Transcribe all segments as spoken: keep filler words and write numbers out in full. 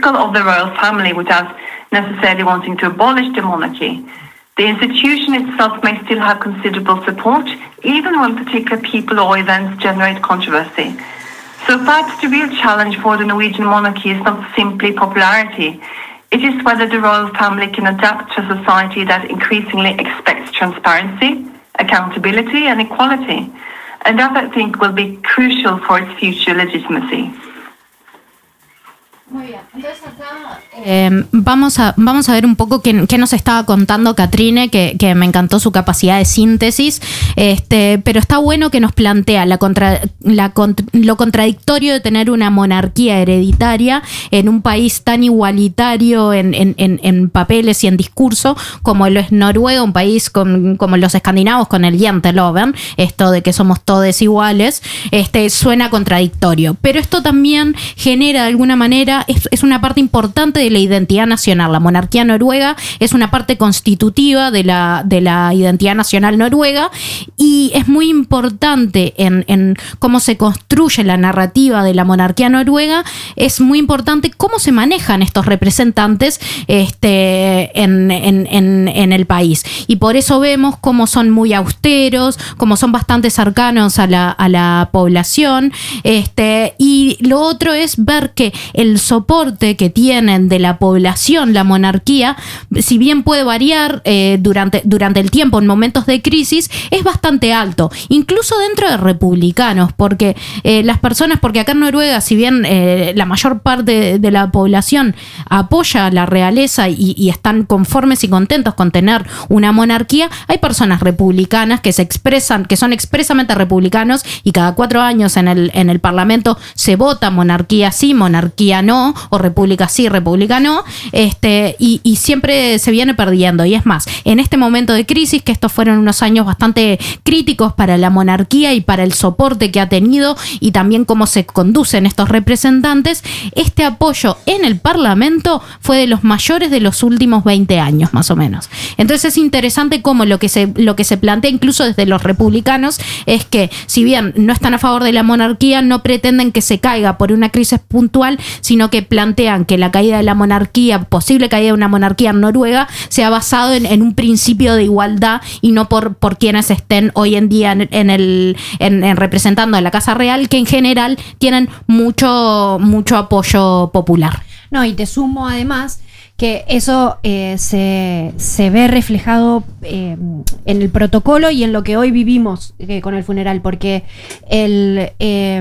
critical of the royal family without necessarily wanting to abolish the monarchy. The institution itself may still have considerable support, even when particular people or events generate controversy. So perhaps the real challenge for the Norwegian monarchy is not simply popularity. It is whether the royal family can adapt to a society that increasingly expects transparency, accountability, and equality. And that, I think, will be crucial for its future legitimacy. Muy bien, entonces acá eh, vamos, a, vamos a ver un poco qué, qué nos estaba contando Katrine, que, que me encantó su capacidad de síntesis, este, pero está bueno que nos plantea la contra, la, lo contradictorio de tener una monarquía hereditaria en un país tan igualitario en, en, en, en papeles y en discurso como lo es Noruega, un país con, como los escandinavos con el janteloven, esto de que somos todos iguales, este, suena contradictorio, pero esto también genera de alguna manera Es, es una parte importante de la identidad nacional. La monarquía noruega es una parte constitutiva de la, de la identidad nacional noruega y es muy importante en, en cómo se construye la narrativa de la monarquía noruega. Es muy importante cómo se manejan estos representantes este, en, en, en, en el país. Y por eso vemos cómo son muy austeros, cómo son bastante cercanos a la, a la población. Este, y lo otro es ver que el soporte que tienen de la población, la monarquía, si bien puede variar eh, durante, durante el tiempo en momentos de crisis, es bastante alto, incluso dentro de republicanos, porque eh, las personas, porque acá en Noruega, si bien eh, la mayor parte de, de la población apoya a la realeza y, y están conformes y contentos con tener una monarquía, hay personas republicanas que se expresan, que son expresamente republicanos y cada cuatro años en el, en el parlamento se vota monarquía sí, monarquía no, o república sí, república no, este, y, y siempre se viene perdiendo. Y es más, en este momento de crisis, que estos fueron unos años bastante críticos para la monarquía y para el soporte que ha tenido y también cómo se conducen estos representantes, este apoyo en el parlamento fue de los mayores de los últimos veinte años, más o menos. Entonces es interesante cómo lo que se, lo que se plantea incluso desde los republicanos es que, si bien no están a favor de la monarquía, no pretenden que se caiga por una crisis puntual, sino que plantean que la caída de la monarquía, posible caída de una monarquía en Noruega, sea basado en, en un principio de igualdad y no por, por quienes estén hoy en día en, en el en, en representando a la Casa Real, que en general tienen mucho, mucho apoyo popular. No, y te sumo además que eso eh, se, se ve reflejado eh, en el protocolo y en lo que hoy vivimos eh, con el funeral, porque el, eh,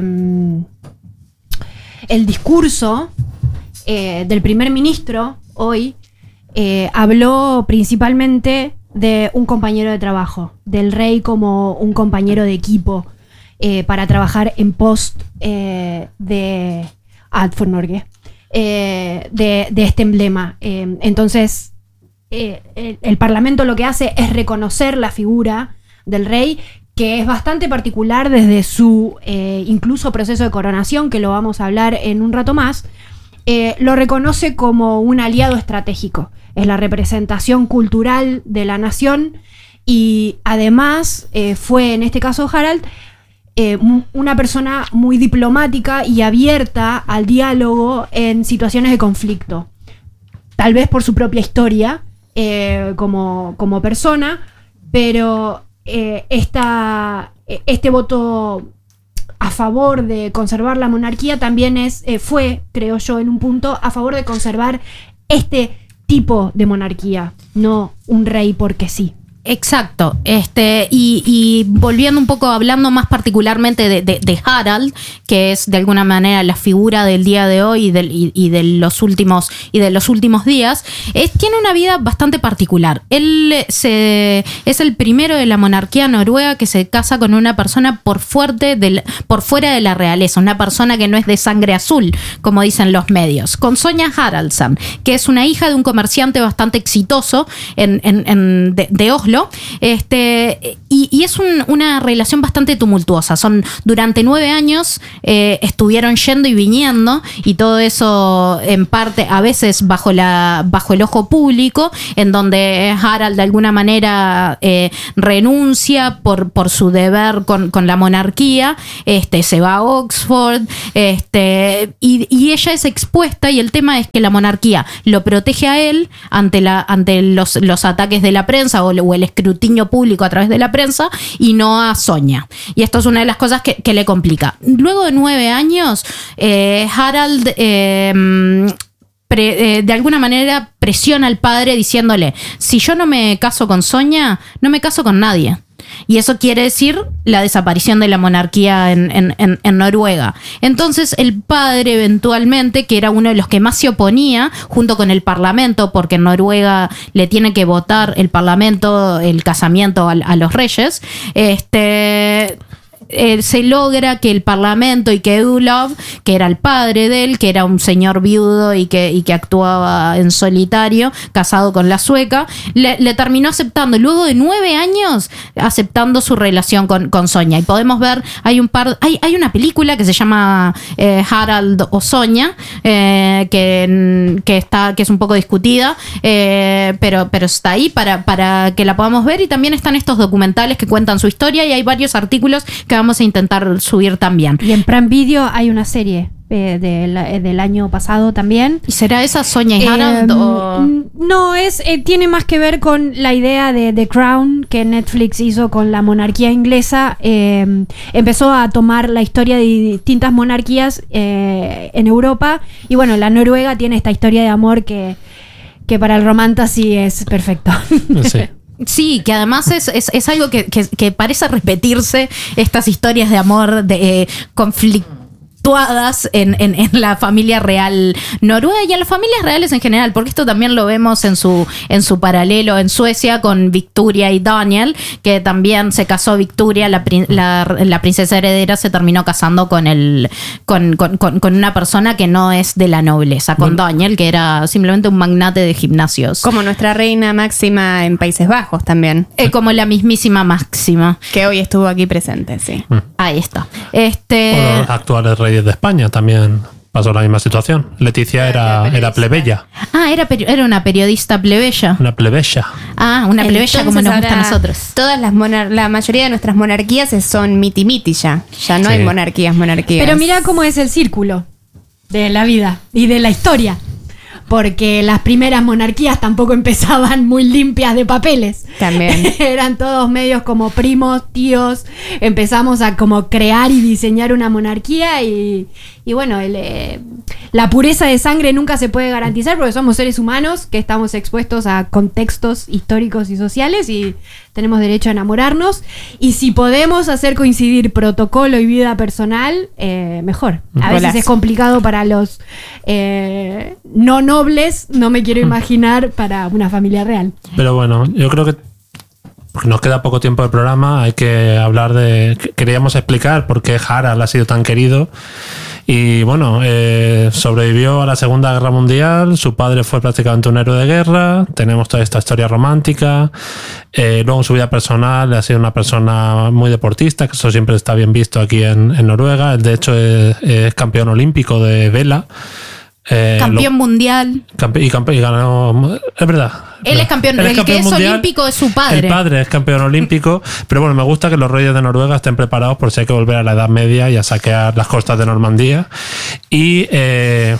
el discurso eh, del primer ministro hoy eh, habló principalmente de un compañero de trabajo, del rey como un compañero de equipo eh, para trabajar en pos eh, de Ad for Norge. Eh, de, de este emblema. Eh, entonces, eh, el, el Parlamento lo que hace es reconocer la figura del rey, que es bastante particular desde su eh, incluso proceso de coronación, que lo vamos a hablar en un rato más. Eh, lo reconoce como un aliado estratégico. Es la representación cultural de la nación y además eh, fue, en este caso, Harald, Eh, una persona muy diplomática y abierta al diálogo en situaciones de conflicto. Tal vez por su propia historia eh, como, como persona, pero eh, esta, este voto a favor de conservar la monarquía también es, eh, fue, creo yo, en un punto, a favor de conservar este tipo de monarquía, no un rey porque sí. Exacto, este, y, y volviendo un poco, hablando más particularmente de, de, de Harald, que es de alguna manera la figura del día de hoy y, del, y, y de los últimos y de los últimos días, es, tiene una vida bastante particular. Él se, es el primero de la monarquía noruega que se casa con una persona por fuerte del, por fuera de la realeza, una persona que no es de sangre azul, como dicen los medios, con Sonja Haraldson, que es una hija de un comerciante bastante exitoso en, en, en de, de Oslo, Oslo, este, y, y es un, una relación bastante tumultuosa. Son durante nueve años eh, estuvieron yendo y viniendo, y todo eso en parte, a veces bajo la bajo el ojo público, en donde Harald de alguna manera eh, renuncia por, por su deber con, con la monarquía, este, se va a Oxford, este, y, y ella es expuesta, y el tema es que la monarquía lo protege a él ante la ante los, los ataques de la prensa o, o el escrutinio público a través de la prensa, y no a Sonia. Y esto es una de las cosas que, que le complica. Luego de nueve años, eh, Harald eh, pre, eh, de alguna manera presiona al padre diciéndole: si yo no me caso con Sonia, no me caso con nadie. Y eso quiere decir la desaparición de la monarquía en, en, en, en Noruega. Entonces el padre eventualmente, que era uno de los que más se oponía, junto con el parlamento, porque en Noruega le tiene que votar el parlamento el casamiento a, a los reyes, este... Eh, se logra que el parlamento y que Olav, que era el padre de él, que era un señor viudo y que, y que actuaba en solitario, casado con la sueca, le, le terminó aceptando, luego de nueve años, aceptando su relación con, con Sonia. Y podemos ver, hay un par, hay, hay una película que se llama eh, Harald o Sonia, eh, que, que, está, que es un poco discutida, eh, pero, pero está ahí para, para que la podamos ver, y también están estos documentales que cuentan su historia, y hay varios artículos que vamos a intentar subir también. Y en Prime Video hay una serie eh, del, eh, del año pasado también. ¿Y será esa Sonia y Harald? Eh, o... No, es eh, tiene más que ver con la idea de The Crown que Netflix hizo con la monarquía inglesa. Eh, empezó a tomar la historia de distintas monarquías eh, en Europa, y bueno, la Noruega tiene esta historia de amor que, que para el romantasy es perfecto. Sí. Sí, que además es, es, es algo que, que, que parece repetirse, estas historias de amor de eh, conflictuadas en, en, en la familia real noruega y en las familias reales en general, porque esto también lo vemos en su, en su paralelo en Suecia con Victoria y Daniel, que también se casó Victoria, la, la, la princesa heredera se terminó casando con, el, con, con, con, con una persona que no es de la nobleza, con bueno. Daniel, que era simplemente un magnate de gimnasios. Como nuestra reina Máxima en Países Bajos también. Eh, como la mismísima Máxima. Que hoy estuvo aquí presente, sí. Mm. Ahí está. Este... Bueno, los actuales reyes de España también pasó la misma situación. Leticia era, era plebeya. Ah, era, era una periodista plebeya. Una plebeya. Ah, una plebeya. Entonces, como nos gusta a nosotros. Todas las monar- la mayoría de nuestras monarquías son miti miti ya. Ya no sí. hay monarquías, monarquías. Pero mira cómo es el círculo de la vida y de la historia. Porque las primeras monarquías tampoco empezaban muy limpias de papeles. También. Eran todos medios como primos, tíos. Empezamos a como crear y diseñar una monarquía y, y bueno, el, eh, la pureza de sangre nunca se puede garantizar porque somos seres humanos que estamos expuestos a contextos históricos y sociales y tenemos derecho a enamorarnos. Y si podemos hacer coincidir protocolo y vida personal, eh, mejor. A veces Golazo. Es complicado para los eh, no nobles, no me quiero imaginar para una familia real. Pero bueno, yo creo que porque nos queda poco tiempo de programa, hay que hablar de... Queríamos explicar por qué Harald ha sido tan querido. Y bueno, eh, sobrevivió a la Segunda Guerra Mundial, su padre fue prácticamente un héroe de guerra, tenemos toda esta historia romántica, eh, luego en su vida personal ha sido una persona muy deportista, que eso siempre está bien visto aquí en, en Noruega. Él de hecho es, es campeón olímpico de vela. Eh, campeón lo, mundial. Campe, y, campe, y ganó... Es verdad. Él es campeón, el campeón que es mundial, olímpico es su padre. El padre es campeón olímpico, pero bueno, me gusta que los reyes de Noruega estén preparados por si hay que volver a la Edad Media y a saquear las costas de Normandía. Y eh,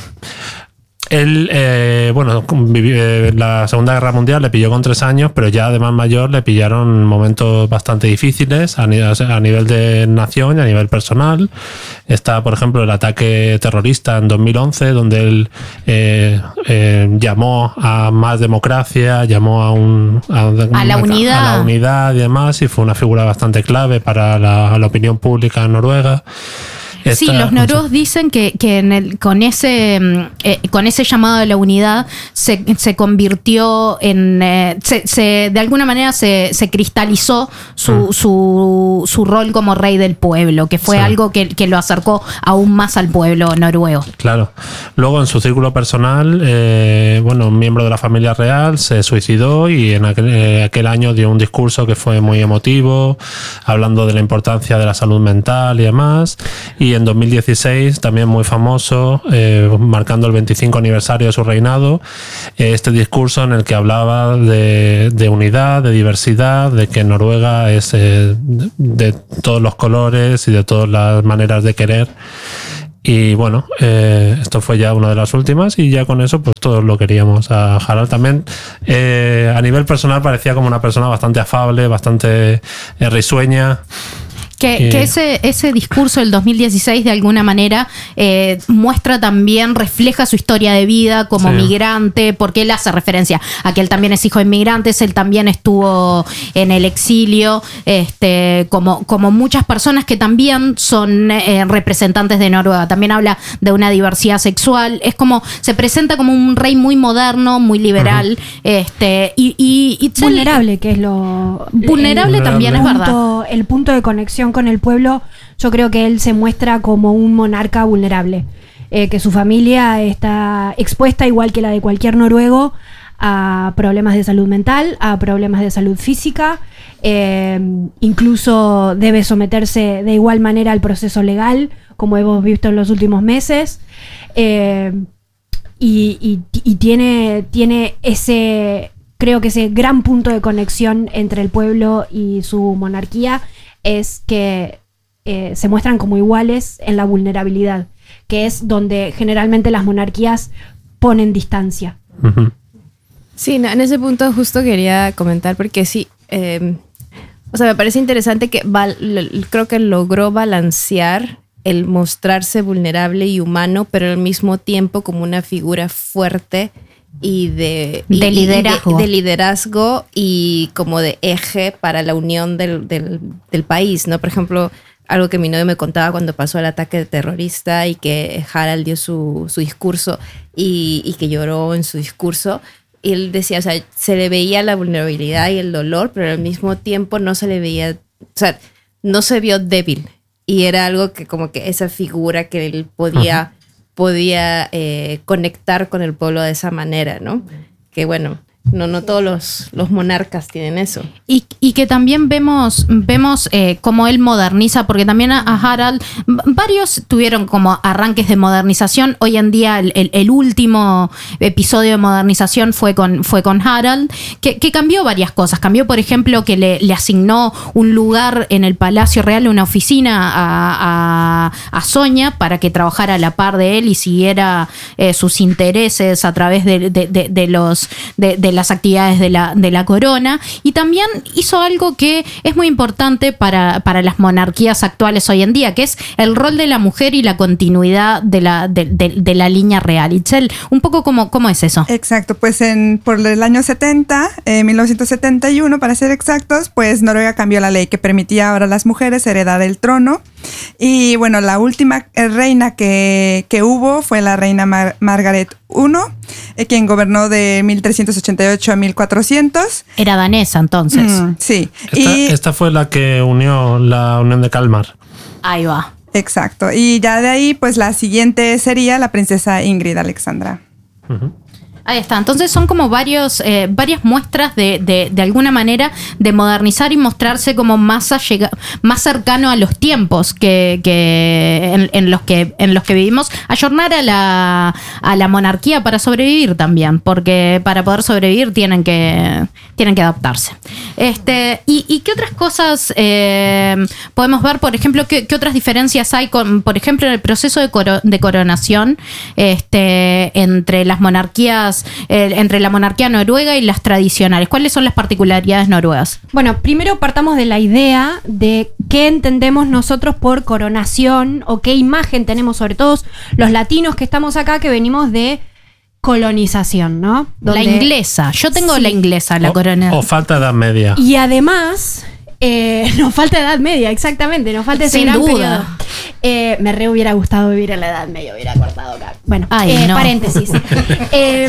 él, eh, bueno, vivió, la Segunda Guerra Mundial le pilló con tres años, pero ya de más mayor le pillaron momentos bastante difíciles a nivel, a nivel de nación y a nivel personal. Está, por ejemplo, el ataque terrorista en dos mil once, donde él eh, eh, llamó a más democracia, llamó a, un, a, a, la unidad. a la unidad y demás, y fue una figura bastante clave para la, la opinión pública en Noruega. Esta, Sí, los noruegos dicen que, que en el, con, ese, eh, con ese llamado de la unidad se, se convirtió en... Eh, se, se, de alguna manera se, se cristalizó su, mm. su, su rol como rey del pueblo, que fue sí. algo que, que lo acercó aún más al pueblo noruego. Claro. Luego en su círculo personal, eh, bueno, un miembro de la familia real se suicidó y en aquel, eh, aquel año dio un discurso que fue muy emotivo, hablando de la importancia de la salud mental y demás. Y en dos mil dieciséis, también muy famoso, eh, marcando el veinticinco aniversario de su reinado, eh, este discurso en el que hablaba de, de unidad, de diversidad, de que Noruega es eh, de, de todos los colores y de todas las maneras de querer. Y bueno, eh, esto fue ya una de las últimas y ya con eso pues todos lo queríamos. A Harald también, eh, a nivel personal parecía como una persona bastante afable, bastante eh, risueña. Que, que ese, ese discurso del dos mil dieciséis de alguna manera eh, muestra también, refleja su historia de vida como sí. migrante, porque él hace referencia a que él también es hijo de inmigrantes, él también estuvo en el exilio, este, como, como muchas personas que también son eh, representantes de Noruega. También habla de una diversidad sexual, es como, se presenta como un rey muy moderno, muy liberal, uh-huh. este, y, y, y vulnerable, que es lo... Vulnerable el, también el es punto, verdad. El punto de conexión con el pueblo, yo creo que él se muestra como un monarca vulnerable, eh, que su familia está expuesta, igual que la de cualquier noruego, a problemas de salud mental, a problemas de salud física, eh, incluso debe someterse de igual manera al proceso legal, como hemos visto en los últimos meses, eh, y, y, y tiene, tiene ese, creo que ese gran punto de conexión entre el pueblo y su monarquía, es que eh, se muestran como iguales en la vulnerabilidad, que es donde generalmente las monarquías ponen distancia. Uh-huh. Sí, no, en ese punto justo quería comentar, porque sí, eh, o sea, me parece interesante que val- creo que logró balancear el mostrarse vulnerable y humano, pero al mismo tiempo como una figura fuerte y de, de y, liderazgo. Y de, de liderazgo y como de eje para la unión del, del, del país, ¿no? Por ejemplo, algo que mi novio me contaba cuando pasó el ataque terrorista y que Harald dio su, su discurso y, y que lloró en su discurso. Y él decía, o sea, se le veía la vulnerabilidad y el dolor, pero al mismo tiempo no se le veía, o sea, no se vio débil. Y era algo que como que esa figura que él podía... Uh-huh. podía eh, conectar con el pueblo de esa manera, ¿no? Que bueno, no, no todos los, los monarcas tienen eso. Y, y que también vemos, vemos eh, cómo él moderniza, porque también a, a Harald, varios tuvieron como arranques de modernización. Hoy en día el, el, el último episodio de modernización fue con, fue con Harald, que, que cambió varias cosas. Cambió, por ejemplo, que le, le asignó un lugar en el Palacio Real, una oficina a, a, a Sonia para que trabajara a la par de él y siguiera eh, sus intereses a través de, de, de, de los de, de las actividades de la, de la corona, y también hizo algo que es muy importante para, para las monarquías actuales hoy en día, que es el rol de la mujer y la continuidad de la, de, de, de la línea real. Itzel, un poco cómo, cómo es eso. Exacto, pues en, por el año setenta, eh, mil novecientos setenta y uno para ser exactos, pues Noruega cambió la ley que permitía ahora a las mujeres heredar el trono. Y bueno, la última reina que, que hubo fue la reina Mar- Margaret primera, eh, quien gobernó de mil trescientos ochenta y ocho a mil cuatrocientos. Era danesa entonces. Mm, sí. Esta, y, esta fue la que unió la Unión de Kalmar. Ahí va. Exacto. Y ya de ahí, pues la siguiente sería la princesa Ingrid Alexandra. Uh-huh. Ahí está. Entonces son como varios, eh, varias muestras de, de, de alguna manera de modernizar y mostrarse como más allega, más cercano a los tiempos que, que en, en los que en los que vivimos, ayornar a la a la monarquía para sobrevivir también, porque para poder sobrevivir tienen que tienen que adaptarse. Este y, y qué otras cosas eh, podemos ver, por ejemplo, qué, qué otras diferencias hay con, por ejemplo, en el proceso de, coro, de coronación este entre las monarquías Eh, entre la monarquía noruega y las tradicionales. ¿Cuáles son las particularidades noruegas? Bueno, primero partamos de la idea de qué entendemos nosotros por coronación o qué imagen tenemos, sobre todo los latinos que estamos acá, que venimos de colonización, ¿no? Donde, la inglesa. Yo tengo sí. la inglesa, la o, corona. O falta de edad media. Y además, Eh, nos falta Edad Media, exactamente, nos falta ese Sin gran duda. periodo. Eh, me re hubiera gustado vivir en la Edad Media, hubiera cortado acá. Bueno, Ay, eh, no. paréntesis. eh,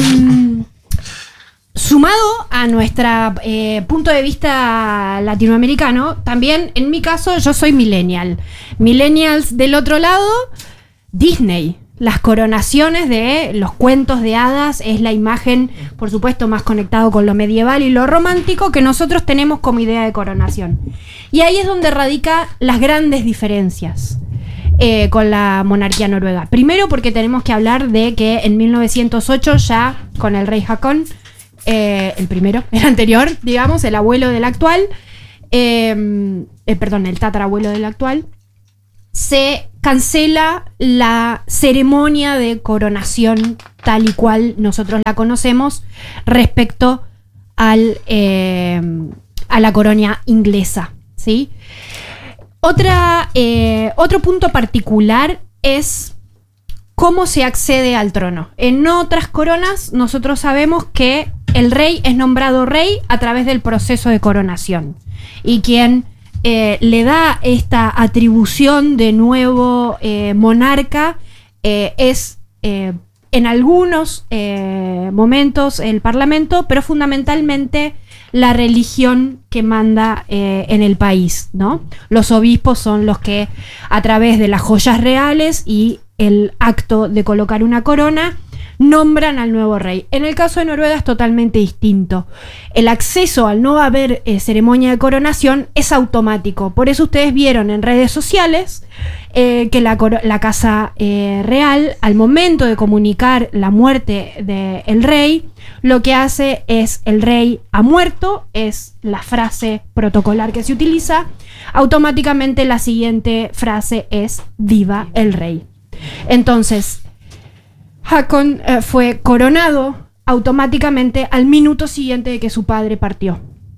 Sumado a nuestro eh, punto de vista latinoamericano, también en mi caso yo soy millennial. Millennials del otro lado, Disney. Las coronaciones de los cuentos de hadas es la imagen, por supuesto, más conectado con lo medieval y lo romántico que nosotros tenemos como idea de coronación. Y ahí es donde radican las grandes diferencias eh, con la monarquía noruega. Primero porque tenemos que hablar de que en mil novecientos ocho ya con el rey Haakon, eh, el primero, el anterior, digamos, el abuelo del actual, eh, eh, perdón, el tatarabuelo del actual, se cancela la ceremonia de coronación tal y cual nosotros la conocemos respecto al, eh, a la corona inglesa, ¿sí? Otra, eh, otro punto particular es cómo se accede al trono. En otras coronas nosotros sabemos que el rey es nombrado rey a través del proceso de coronación y quien Eh, le da esta atribución de nuevo eh, monarca eh, es eh, en algunos eh, momentos el parlamento, pero fundamentalmente la religión que manda eh, en el país, ¿no? Los obispos son los que a través de las joyas reales y el acto de colocar una corona nombran al nuevo rey. En el caso de Noruega es totalmente distinto. El acceso al no haber eh, ceremonia de coronación es automático. Por eso ustedes vieron en redes sociales eh, que la, la Casa eh, Real, al momento de comunicar la muerte del rey, lo que hace es: el rey ha muerto, es la frase protocolar que se utiliza. Automáticamente la siguiente frase es: viva el rey. Entonces, Haakon eh, fue coronado automáticamente al minuto siguiente de que su padre partió.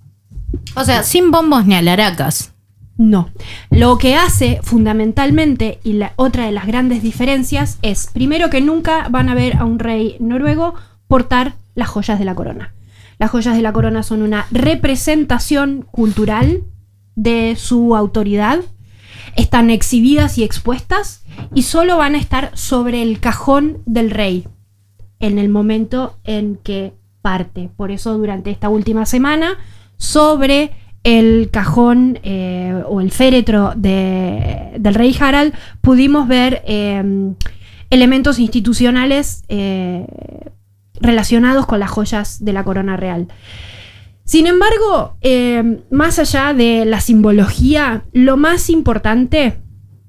O sea, sin bombos ni alaracas. No. Lo que hace fundamentalmente, y la otra de las grandes diferencias, es primero que nunca van a ver a un rey noruego portar las joyas de la corona. Las joyas de la corona son una representación cultural de su autoridad. Están exhibidas y expuestas y solo van a estar sobre el cajón del rey en el momento en que parte. Por eso durante esta última semana, sobre el cajón eh, o el féretro de, del rey Harald, pudimos ver eh, elementos institucionales eh, relacionados con las joyas de la corona real. Sin embargo, eh, más allá de la simbología, lo más importante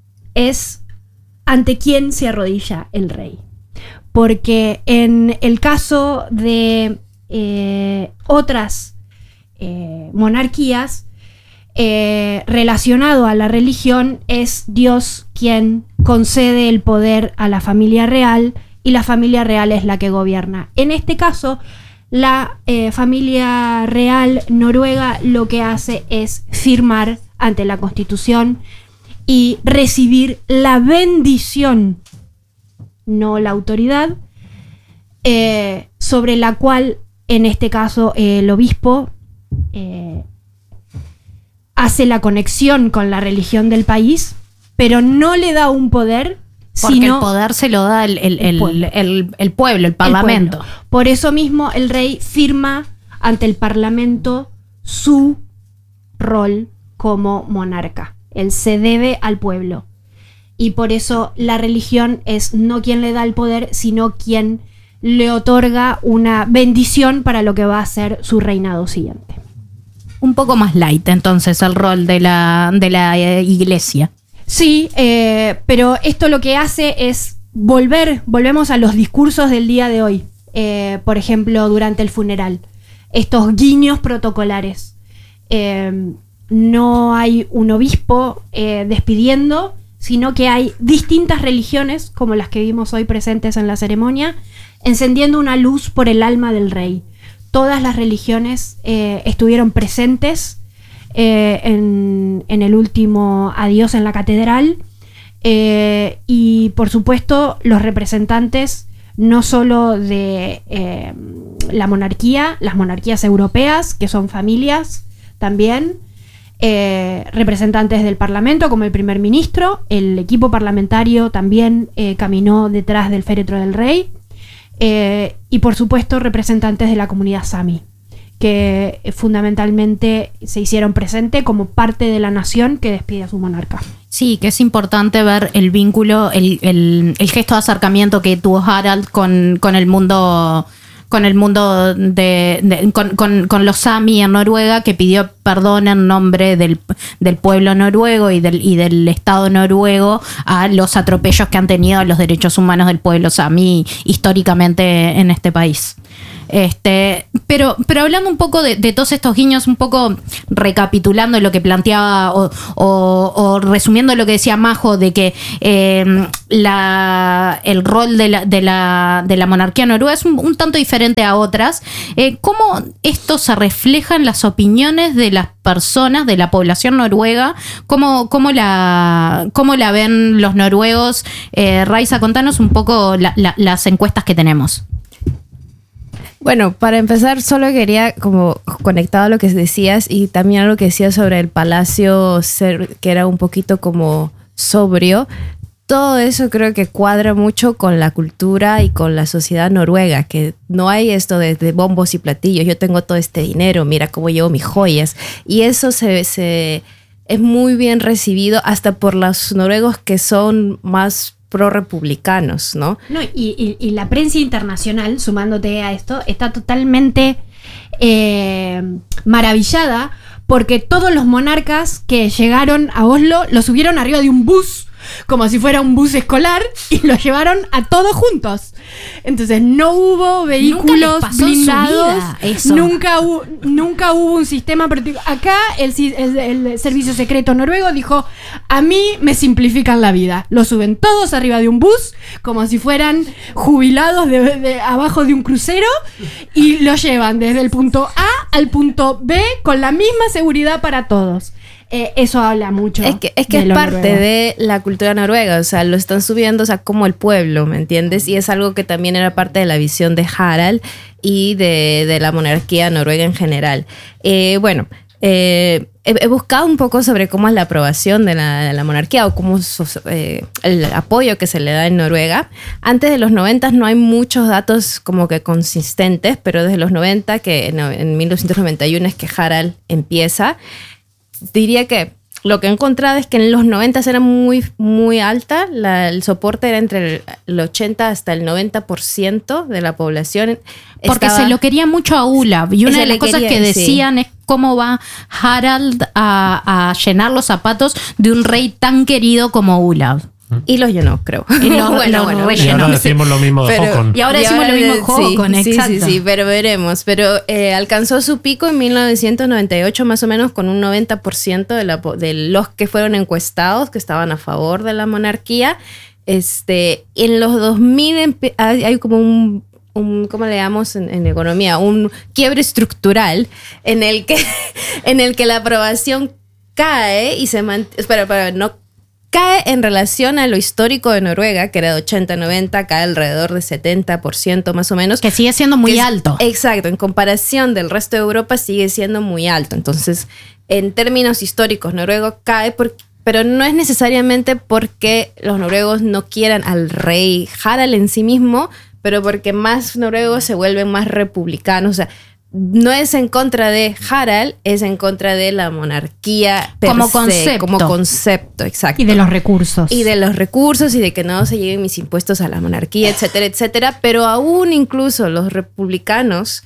es ante quién se arrodilla el rey. Porque en el caso de eh, otras eh, monarquías, eh, relacionado a la religión, es Dios quien concede el poder a la familia real y la familia real es la que gobierna. En este caso, la eh, familia real noruega lo que hace es firmar ante la Constitución y recibir la bendición, no la autoridad, eh, sobre la cual, en este caso, eh, el obispo eh, hace la conexión con la religión del país, pero no le da un poder. Porque sino el poder se lo da el, el, el, el pueblo. el, el pueblo, el parlamento. El pueblo. Por eso mismo el rey firma ante el parlamento su rol como monarca. Él se debe al pueblo. Y por eso la religión es no quien le da el poder, sino quien le otorga una bendición para lo que va a ser su reinado siguiente. Un poco más light, entonces, el rol de la, de la eh, iglesia. Sí, eh, pero esto lo que hace es volver, volvemos a los discursos del día de hoy. Eh, por ejemplo, durante el funeral. Estos guiños protocolares. Eh, no hay un obispo eh, despidiendo, sino que hay distintas religiones, como las que vimos hoy presentes en la ceremonia, encendiendo una luz por el alma del rey. Todas las religiones eh, estuvieron presentes eh, en, en el último adiós en la catedral eh, y por supuesto los representantes no solo de eh, la monarquía, las monarquías europeas, que son familias también, eh, representantes del Parlamento como el primer ministro, el equipo parlamentario también eh, caminó detrás del féretro del rey, eh, y por supuesto representantes de la comunidad Sami, que eh, fundamentalmente se hicieron presente como parte de la nación que despide a su monarca. Sí, que es importante ver el vínculo, el, el, el gesto de acercamiento que tuvo Harald con, con el mundo, con el mundo de, de con, con, con los Sami en Noruega, que pidió perdón en nombre del, del pueblo noruego y del, y del Estado noruego a los atropellos que han tenido a los derechos humanos del pueblo Sami históricamente en este país. Este, pero, pero hablando un poco de, de todos estos guiños, un poco recapitulando lo que planteaba o, o, o resumiendo lo que decía Majo, de que eh, la, el rol de la, de, la, de la monarquía noruega es un, un tanto diferente a otras, eh, ¿cómo esto se refleja en las opiniones de las personas, de la población noruega? ¿Cómo, cómo, la, cómo la ven los noruegos? Eh, Raiza, contanos un poco la, la, las encuestas que tenemos. Bueno, para empezar, solo quería, como conectado a lo que decías y también a lo que decías sobre el palacio, ser, que era un poquito como sobrio, todo eso creo que cuadra mucho con la cultura y con la sociedad noruega, que no hay esto de, de bombos y platillos, yo tengo todo este dinero, mira cómo llevo mis joyas, y eso se, se es muy bien recibido hasta por los noruegos que son más pro-republicanos, ¿no? No, y, y, y la prensa internacional, sumándote a esto, está totalmente eh, maravillada porque todos los monarcas que llegaron a Oslo los subieron arriba de un bus, como si fuera un bus escolar, y los llevaron a todos juntos. Entonces no hubo vehículos blindados, nunca hubo, nunca hubo un sistema particular. Acá el, el, el servicio secreto noruego dijo: a mí me simplifican la vida, los suben todos arriba de un bus como si fueran jubilados de, de abajo de un crucero, y los llevan desde el punto A al punto B con la misma seguridad para todos. Eh, eso habla mucho. Es que es, que es parte noruego. De la cultura noruega, o sea, lo están subiendo, o sea, como el pueblo, ¿me entiendes? Y es algo que también era parte de la visión de Harald y de, de la monarquía noruega en general. Eh, bueno, eh, he, he buscado un poco sobre cómo es la aprobación de la, de la monarquía o cómo eh, el apoyo que se le da en Noruega. Antes de los noventa no hay muchos datos como que consistentes, pero desde los noventa, que en, en mil novecientos noventa y uno es que Harald empieza. Diría que lo que he encontrado es que en los noventa era muy, muy alta, la, el soporte era entre el, el ochenta hasta el noventa por ciento de la población. Porque estaba, se lo quería mucho a Olav, y una de las cosas quería, que decían sí. es cómo va Harald a, a llenar los zapatos de un rey tan querido como Olav. Y los llenó, creo. Y los, bueno, los bueno, y ahora decimos lo mismo de Håkon. Y ahora decimos lo mismo de Håkon, sí, exacto. Sí, sí, sí, pero veremos. Pero eh, alcanzó su pico en mil novecientos noventa y ocho, más o menos, con un noventa por ciento de, la, de los que fueron encuestados, que estaban a favor de la monarquía. Este, en los dos mil hay, hay como un... Un, ¿cómo le llamamos en, en economía? Un quiebre estructural en el que, en el que la aprobación cae y se mantiene... Espera, espera, no cae en relación a lo histórico de Noruega, que era de ochenta a noventa, cae alrededor de setenta por ciento más o menos. Que sigue siendo muy es, alto. Exacto, en comparación del resto de Europa sigue siendo muy alto. Entonces, en términos históricos, Noruega cae, por, pero no es necesariamente porque los noruegos no quieran al rey Harald en sí mismo, pero porque más noruegos se vuelven más republicanos. O sea, no es en contra de Harald, es en contra de la monarquía per como se, concepto. Como concepto, exacto. Y de los recursos. Y de los recursos y de que no se lleven mis impuestos a la monarquía, etcétera, etcétera. Pero aún incluso los republicanos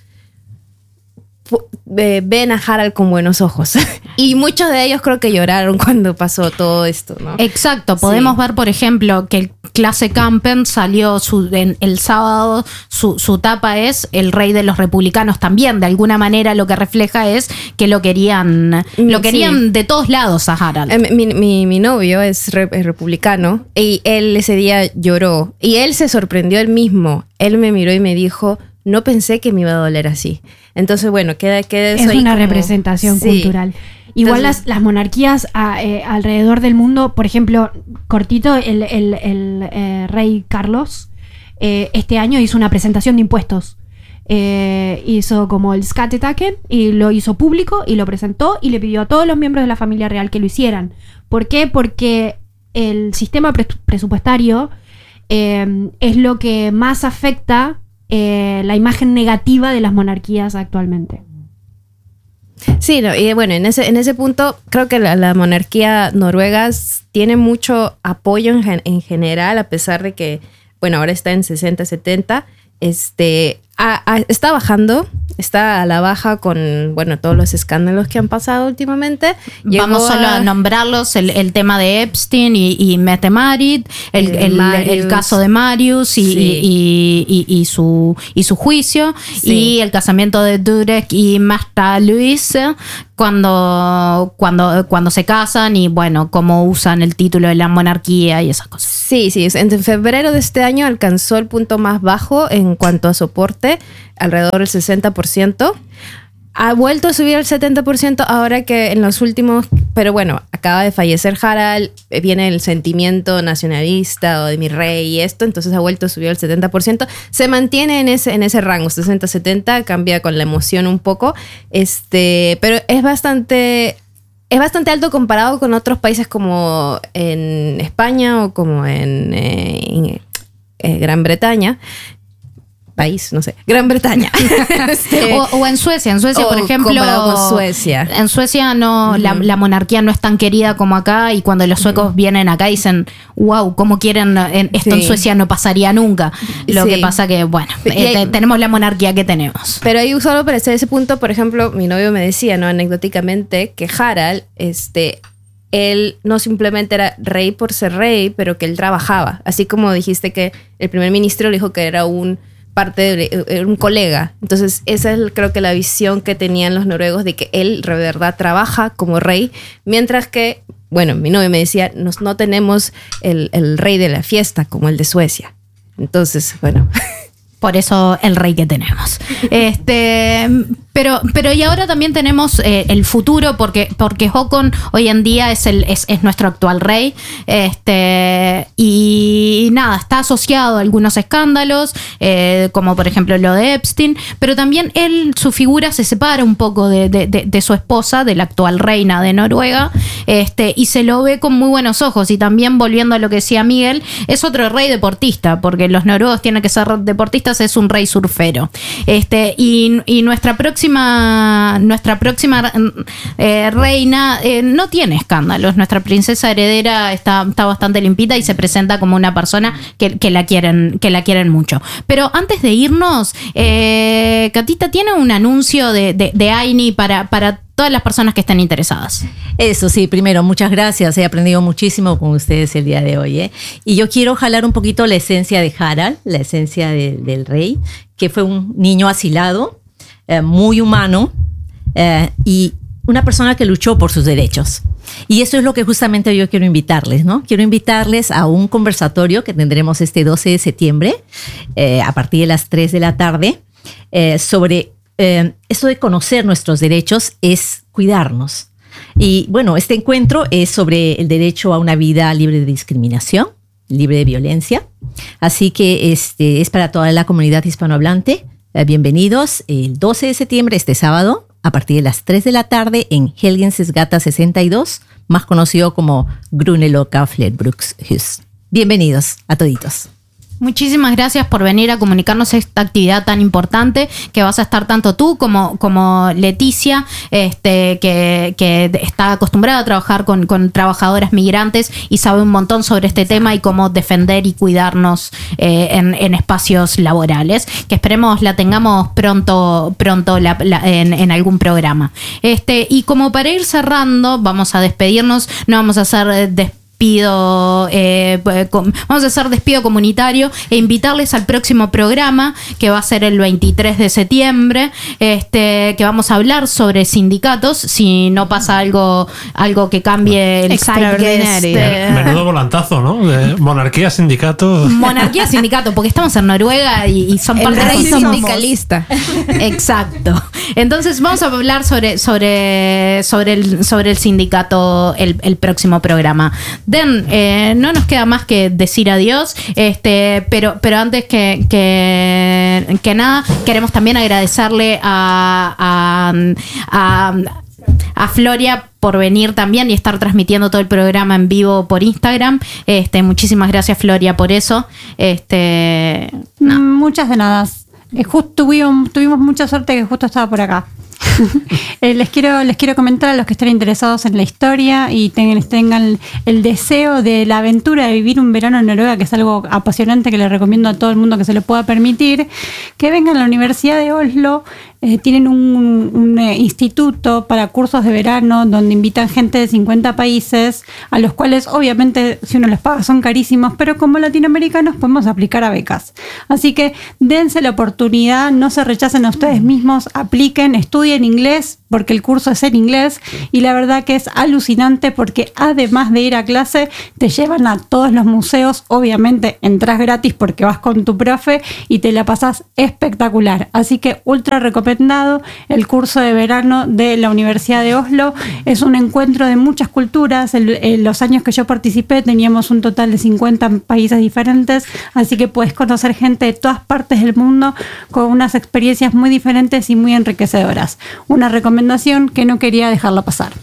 eh, ven a Harald con buenos ojos. Y muchos de ellos creo que lloraron cuando pasó todo esto, ¿no? Exacto. Podemos sí. ver, por ejemplo, que el Clase Campen salió su, en, el sábado, su, su tapa es el rey de los republicanos también. De alguna manera lo que refleja es que lo querían, lo querían sí. de todos lados a Harald. Eh, mi, mi, mi novio es, re, es republicano y él ese día lloró. Y él se sorprendió él mismo. Él me miró y me dijo: no pensé que me iba a doler así. Entonces, bueno, queda, queda eso. Es ahí una como, representación sí. cultural. Igual Entonces, las, las monarquías a, eh, alrededor del mundo, por ejemplo, cortito, el, el, el eh, rey Carlos eh, este año hizo una presentación de impuestos eh, hizo como el Skattetaken y lo hizo público y lo presentó y le pidió a todos los miembros de la familia real que lo hicieran. ¿Por qué? Porque el sistema pres- presupuestario eh, es lo que más afecta eh, la imagen negativa de las monarquías actualmente. Sí, no, y bueno, en ese, en ese punto creo que la, la monarquía noruega tiene mucho apoyo en, gen- en general, a pesar de que, bueno, ahora está en sesenta, setenta, este, a, a, está bajando, está a la baja con, bueno, todos los escándalos que han pasado últimamente. Vamos solo a, a nombrarlos, el, el tema de Epstein y, y Mette-Marit, el, el, el, el caso de Marius y, sí. y, y, y, y, su, y su juicio, sí. y el casamiento de Durek y Märtha Louise, cuando, cuando, cuando se casan y, bueno, cómo usan el título de la monarquía y esas cosas. Sí, sí, en febrero de este año alcanzó el punto más bajo en cuanto a soporte, alrededor del sesenta por ciento. Ha vuelto a subir al setenta por ciento ahora que en los últimos, pero bueno, acaba de fallecer Harald, viene el sentimiento nacionalista o de mi rey y esto, entonces ha vuelto a subir al setenta por ciento. Se mantiene en ese, en ese rango, sesenta setenta, cambia con la emoción un poco, este, pero es bastante... Es bastante alto comparado con otros países como en España o como en, eh, en eh, Gran Bretaña. País, no sé, Gran Bretaña. este, o, o en Suecia, en Suecia, por ejemplo. Comparado con Suecia. En Suecia no, uh-huh. la, la monarquía no es tan querida como acá, y cuando los suecos uh-huh. vienen acá dicen, wow, ¿cómo quieren? En, esto sí. en Suecia no pasaría nunca. Lo sí. que pasa que, bueno, eh, hay, tenemos la monarquía que tenemos. Pero ahí solo para hacer ese punto, por ejemplo, mi novio me decía, ¿no? Anecdóticamente, que Harald, este... él no simplemente era rey por ser rey, pero que él trabajaba. Así como dijiste que el primer ministro le dijo que era un parte de era un colega. Entonces esa es creo que la visión que tenían los noruegos de que él de verdad trabaja como rey, mientras que, bueno, mi novio me decía, nos, no tenemos el, el rey de la fiesta como el de Suecia. Entonces, bueno... Por eso el rey que tenemos. Este, pero, pero y ahora también tenemos eh, el futuro, porque, porque Håkon hoy en día es, el, es, es nuestro actual rey. Este, y nada, está asociado a algunos escándalos, eh, como por ejemplo lo de Epstein, pero también él, su figura se separa un poco de, de, de, de su esposa, de la actual reina de Noruega, este, y se lo ve con muy buenos ojos. Y también, volviendo a lo que decía Miguel, es otro rey deportista, porque los noruegos tienen que ser deportistas, es un rey surfero. Este, y, y nuestra próxima, nuestra próxima eh, reina eh, no tiene escándalos. Nuestra princesa heredera está, está bastante limpita y se presenta como una persona que, que, la, quieren, que la quieren mucho. Pero antes de irnos, eh, Catita tiene un anuncio de, de, de Aini para, para todas las personas que estén interesadas. Eso sí, primero, muchas gracias. He aprendido muchísimo con ustedes el día de hoy. ¿eh? Y yo quiero jalar un poquito la esencia de Harald, la esencia de, del rey, que fue un niño asilado, eh, muy humano, eh, y una persona que luchó por sus derechos. Y eso es lo que justamente yo quiero invitarles, ¿no? Quiero invitarles a un conversatorio que tendremos este doce de septiembre, eh, a partir de las tres de la tarde, eh, sobre Eh, esto de conocer nuestros derechos es cuidarnos. Y bueno, este encuentro es sobre el derecho a una vida libre de discriminación, libre de violencia. Así que este es para toda la comunidad hispanohablante. Eh, bienvenidos el doce de septiembre, este sábado, a partir de las tres de la tarde en Helgensgata sesenta y dos, más conocido como Grüneloka Flerbruckshus. Bienvenidos a toditos. Muchísimas gracias por venir a comunicarnos esta actividad tan importante, que vas a estar tanto tú como, como Leticia, este, que, que está acostumbrada a trabajar con, con trabajadoras migrantes y sabe un montón sobre este tema y cómo defender y cuidarnos eh, en, en espacios laborales, que esperemos la tengamos pronto, pronto la, la, en, en algún programa. Este, y como para ir cerrando, vamos a despedirnos, no vamos a hacer despedirnos. Despido, eh, vamos a hacer despido comunitario e invitarles al próximo programa, que va a ser el veintitrés de septiembre, este, que vamos a hablar sobre sindicatos, si no pasa algo, algo que cambie el zeitgeist. Eh. Menudo volantazo, ¿no? De monarquía, sindicato. Monarquía, sindicato, porque estamos en Noruega y, y son parte de la sindicalista. Exacto. Entonces vamos a hablar sobre, sobre, sobre, el, sobre el sindicato el, el próximo programa. Den, eh, no nos queda más que decir adiós, este, pero, pero antes que, que, que nada, queremos también agradecerle a, a, a a Floria por venir también y estar transmitiendo todo el programa en vivo por Instagram. Este, muchísimas gracias, Floria, por eso. Este, no. Muchas de nada. Eh, justo tuvimos, tuvimos mucha suerte que justo estaba por acá. eh, les quiero les quiero comentar a los que estén interesados en la historia y tengan, tengan el deseo de la aventura de vivir un verano en Noruega, que es algo apasionante que les recomiendo a todo el mundo que se lo pueda permitir, que vengan a la Universidad de Oslo. Eh, tienen un, un eh, instituto para cursos de verano donde invitan gente de cincuenta países, a los cuales obviamente si uno los paga son carísimos, pero como latinoamericanos podemos aplicar a becas. Así que dense la oportunidad, no se rechacen a ustedes mismos, apliquen, estudien inglés porque el curso es en inglés y la verdad que es alucinante porque además de ir a clase te llevan a todos los museos, obviamente entras gratis porque vas con tu profe y te la pasás espectacular. Así que ultra recomendado el curso de verano de la Universidad de Oslo. Es un encuentro de muchas culturas. En, en los años que yo participé teníamos un total de cincuenta países diferentes, así que puedes conocer gente de todas partes del mundo con unas experiencias muy diferentes y muy enriquecedoras. Una recomendación que no quería dejarla pasar.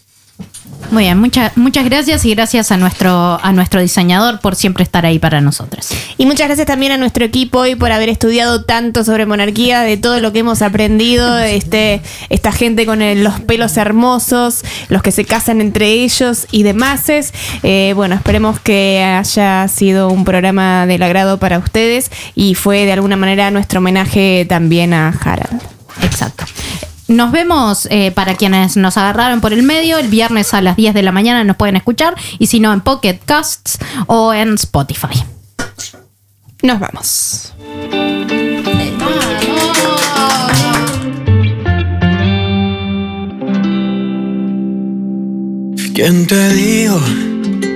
Muy bien, muchas muchas gracias y gracias a nuestro a nuestro diseñador por siempre estar ahí para nosotros. Y muchas gracias también a nuestro equipo hoy por haber estudiado tanto sobre monarquía, de todo lo que hemos aprendido, este, esta gente con el, los pelos hermosos, los que se casan entre ellos y demás. Eh, bueno, esperemos que haya sido un programa del agrado para ustedes y fue de alguna manera nuestro homenaje también a Harald. Exacto. Nos vemos eh, para quienes nos agarraron por el medio. El viernes a las diez de la mañana nos pueden escuchar. Y si no, en Pocket Casts o en Spotify. Nos vamos. ¿Quién te dijo